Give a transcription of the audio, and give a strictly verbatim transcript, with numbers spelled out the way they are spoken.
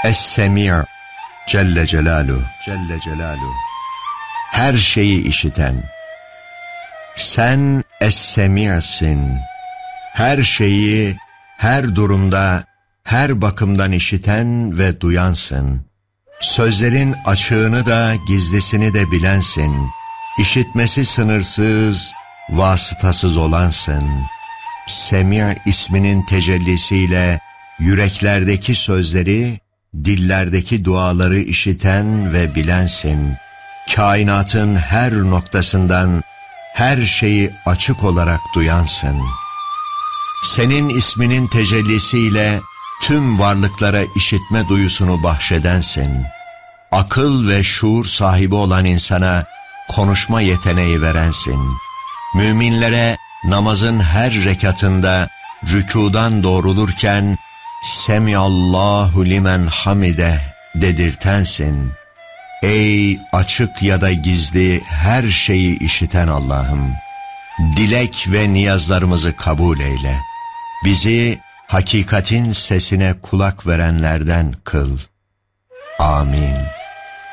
Es-Semi' Celle Celaluhu, Celle Celaluhu, her şeyi işiten. Sen Es-Semi'sin, her şeyi, her durumda, her bakımdan işiten ve duyansın. Sözlerin açığını da gizlisini de bilensin. İşitmesi sınırsız, vasıtasız olansın. Semi' isminin tecellisiyle yüreklerdeki sözleri, dillerdeki duaları işiten ve bilensin. Kainatın her noktasından her şeyi açık olarak duyansın. Senin isminin tecellisiyle tüm varlıklara işitme duyusunu bahşedensin. Akıl ve şuur sahibi olan insana konuşma yeteneği verensin. Müminlere namazın her rekatında rükudan doğrulurken Semiallahu limen hamide dedirtensin. Ey açık ya da gizli her şeyi işiten Allah'ım, dilek ve niyazlarımızı kabul eyle. Bizi hakikatin sesine kulak verenlerden kıl. Amin.